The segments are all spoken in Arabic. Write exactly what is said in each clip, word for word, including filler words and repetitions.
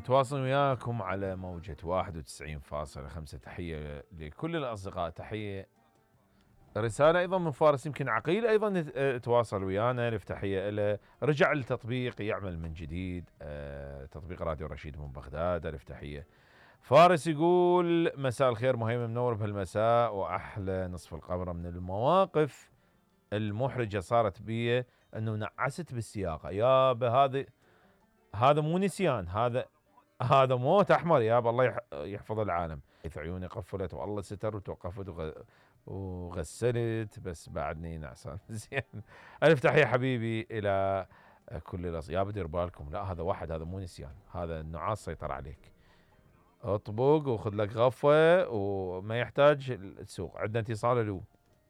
متواصل وياكم على موجة واحد وتسعين فاصلة خمسة. تحية لكل الأصدقاء، تحية رسالة أيضا من فارس. يمكن عقيل أيضا تواصل ويانا، نفتح تحية له. رجع التطبيق يعمل من جديد، تطبيق راديو رشيد من بغداد. ألف تحية. فارس يقول مساء الخير مهيمن، منور بهالمساء وأحلى نصف القمر. من المواقف المحرجة صارت بي أنه نعست بالسياقة. يا بهذا هذا مو نسيان، هذا هذا موت احمر يابا. الله يحفظ العالم. عيوني قفلت والله ستر وتوقفت وغ... وغسلت بس بعدني نعسان. زين. الف تحيه حبيبي الى كل الاص يا بدير بالكم. لا هذا واحد، هذا مو نسيان، هذا النعاس سيطر عليك. اطبق وخذ لك غفوه وما يحتاج تسوق. عندنا اتصال. الو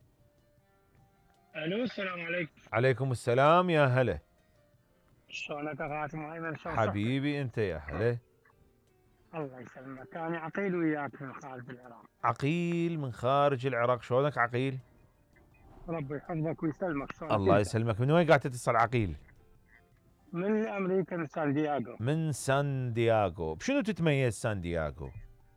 الو السلام عليكم. عليكم السلام يا هلا. شلونك اخواتي مهيمن؟ شلون حبيبي انت يا هلا. الله يسلمك. انا عقيل وياك من خارج العراق. عقيل من خارج العراق. شلونك عقيل؟ ربي يحفظك ويسلمك. شلونك الله انت؟ يسلمك. من وين قاعد تتصل عقيل؟ من امريكا، من سان دياغو. من سان دياغو. بشنو تتميز سان دياغو؟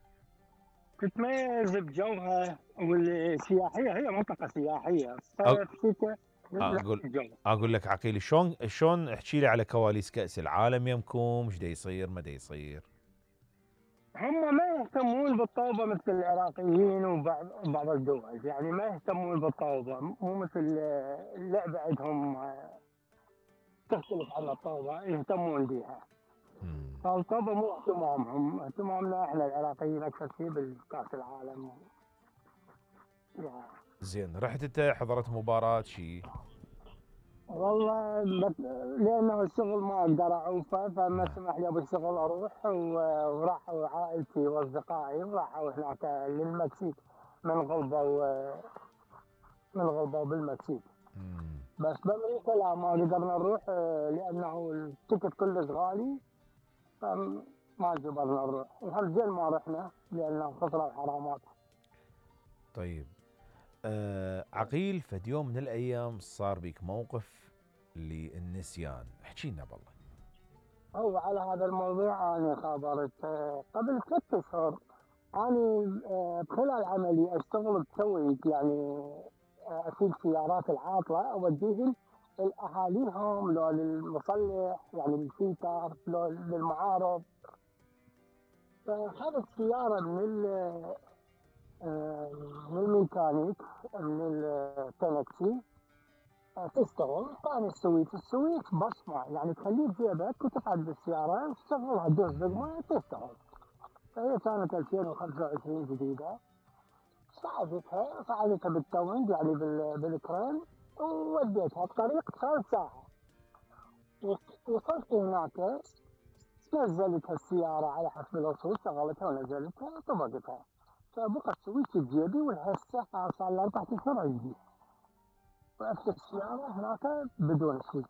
تتميز بجوها والسياحيه، هي منطقه سياحيه أو... فشتاء. اقول اقول لك عقيل، شلون شلون احكي لي على كواليس كاس العالم يمكم، ايش دا يصير ما دا يصير؟ هم ما يهتمون بالطوبه مثل العراقيين وبعض بعض الدول، يعني ما يهتمون بالطوبه، مو مثل اللعبه عندهم تختلف عن الطوبه، يهتمون بها. فالطوبه مو اهتمامهم، اهتمامنا احنا العراقيين اكثر شيء بالكاس العالم. يعني. زين، رحت انت حضرت مباراة شيء؟ والله لانه الشغل ما اقدر اعوفه، فما سمح لي ابو الشغل اروح، وراحوا عائلتي واصدقائي وراحوا هناك للمكسيك. من غلبوا من غلبوا بالمكسيك. بس بامريكا لا، ما قدرنا نروح لانه التيكت كلش غالي، فما جبرنا نروح. وهالجيل ما رحنا لانه خطره وحرامات. طيب آه عقيل، فد يوم من الايام صار بيك موقف للنسيان، احكي لنا بالله. هو على هذا الموضوع انا خابرت قبل ثلاث اشهر. انا بخلال عملي اشتغل بتسويق، يعني اسوق سيارات العاطله اوديهم لاهاليهم، لو للمصلح يعني بالفيتر، لو للمعارض. فاخذت سياره من من الميكانيك، من التنكسي تشتغل. ثاني السويت السويت بصمه، يعني تخليه بجيبك وتقعد بالسياره تشغلها، تدوس دقمه تشتغل. فهي كانت ألفين وخمسة وعشرين جديده. صعدتها صعدتها بالتوينج، يعني بالكرين، ووديتها بطريق ثلاث ساعه. وصلت هناك نزلتها السياره على حسب الوصول، شغلتها ونزلتها طبقتها. فبقى السويتش بجيبي، والهسه صار لي اربع اشهر عندي. وقفت السياره هناك بدون سويتش.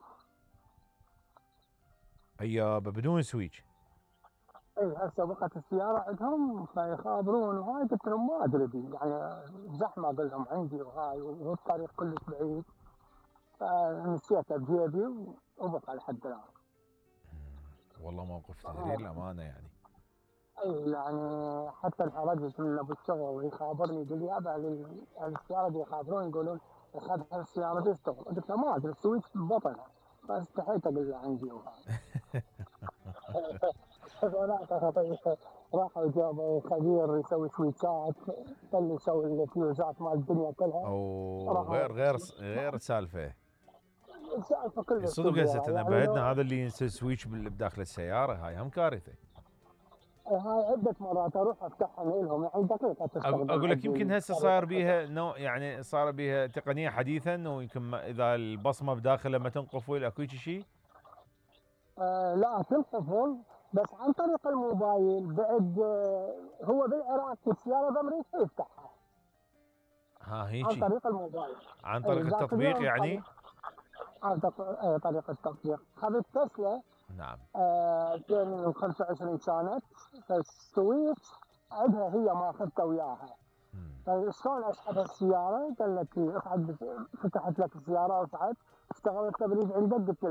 ايوه بدون سويتش. اي هسه بقت السياره عندهم فيخابرون، وهاي قلت لهم ما ادري بي، يعني زحمه اقول لهم عندي وهاي، والطريق كلش بعيد. فنسيتها بجيبي وبقى لحد الان. والله موقف تدري الامانه يعني. اي يعني حتى انحرجت من ابو الشغل ويخابرني، يقول لي يابا السياره دي يخابرون يقولون اخذها السياره تشتغل. قلت له ما ادري، السويتش ببطنها، فاستحيت اقول له عندي وهاي. هناك خطيئة. راحوا جابوا خبير يسوي سويتشات، اللي يسوي الفيوزات مال الدنيا كلها. او غير غير غير سالفه. السالفه كلها صدق هسه كبيره، انا يعني لو بعدنا هذا اللي ينسى سويتش بداخل السياره، هاي هم كارثه. هاي عده مرات اروح افتحها لهم، يعني دقيقه تستخدم. اقول لك يمكن عندي هسه صار بيها نوع، يعني صار بيها تقنيه حديثه انه يمكن اذا البصمه بداخل لما تنقفل اكو شيء. آه لا تنقفل، بس عن طريق الموبايل بعد. آه هو بالعراق السياره بامريكا يفتحها ها عن هيجي طريق الموبايل. عن اي طريق ذاك التطبيق اليوم يعني. عن طريق التطبيق. خذت تسلا نعم. ألفين وخمسة وعشرين كانت. فالسويتش عندها هي ما اخذته وياها. فشلون اسحب السياره؟ قال لك اقعد، فتحت لك السياره واصعد، اشتغلت تبريد عندك. قلت